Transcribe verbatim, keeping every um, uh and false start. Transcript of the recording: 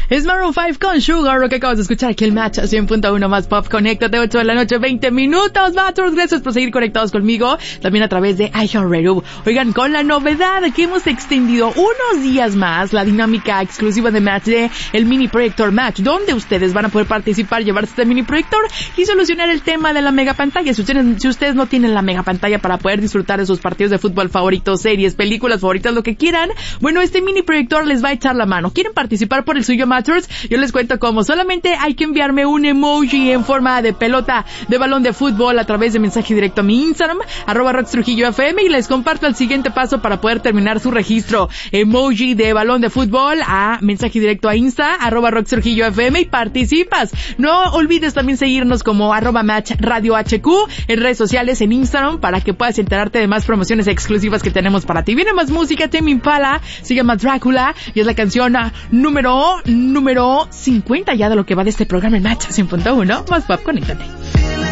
Es Maroon cinco con Sugar, lo que acabas de escuchar aquí el Match cien punto uno más pop. Conéctate, ocho de la noche, veinte minutos. Matchers, gracias por seguir conectados conmigo, también a través de iHeartRadio. Oigan, con la novedad que hemos extendido unos días más la dinámica exclusiva de Match de el mini proyector Match, donde ustedes van a poder participar, llevarse este mini proyector y solucionar el tema de la mega pantalla. Si ustedes, si ustedes no tienen la mega pantalla para poder disfrutar de sus partidos de fútbol favoritos, series, películas favoritas, lo que quieran, bueno, este mini proyector les va a echar la mano. ¿Quieren participar por el suyo, Matchers? Yo les cuento cómo. Solamente hay que enviarme un emoji en forma de pelota de balón de fútbol a través de mensaje directo a mi Instagram, arroba Rox Trujillo F M, y les comparto el siguiente paso para poder terminar su registro. Emoji de balón de fútbol a mensaje directo a Insta, arroba Rox Trujillo F M, y participas. No olvides también seguirnos como arroba Match Radio H Q en redes sociales, en Instagram, para que puedas enterarte de más promociones exclusivas que tenemos para ti. Viene más música, Tame Impala, se llama Drácula, y es la canción número, número cincuenta ya de lo que va de este programa en Match cien punto uno. Más pop, conéctate.